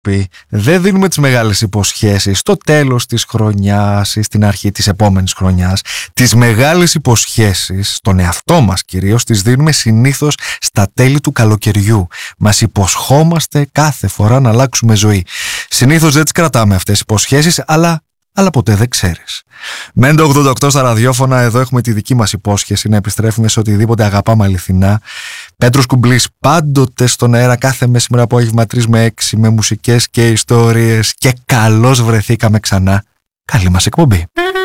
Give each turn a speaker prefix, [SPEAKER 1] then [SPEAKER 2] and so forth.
[SPEAKER 1] πει, δεν δίνουμε τις μεγάλες υποσχέσεις στο τέλος της χρονιάς ή στην αρχή της επόμενης χρονιάς. Τις μεγάλες υποσχέσεις, στον εαυτό μας κυρίως, τις δίνουμε συνήθως στα τέλη του καλοκαιριού. Μας υποσχόμαστε κάθε φορά να αλλάξουμε ζωή. Συνήθως δεν τις κρατάμε αυτές τις υποσχέσεις, αλλά ποτέ δεν ξέρεις. Μέντε 88 στα ραδιόφωνα, εδώ έχουμε τη δική μας υπόσχεση να επιστρέφουμε σε οτιδήποτε αγαπάμε αληθινά. Πέτρος Κουμπλής πάντοτε στον αέρα κάθε μεσημέρα απόγευμα 3 με 6 με μουσικές και ιστορίες, και καλώς βρεθήκαμε ξανά. Καλή μας εκπομπή.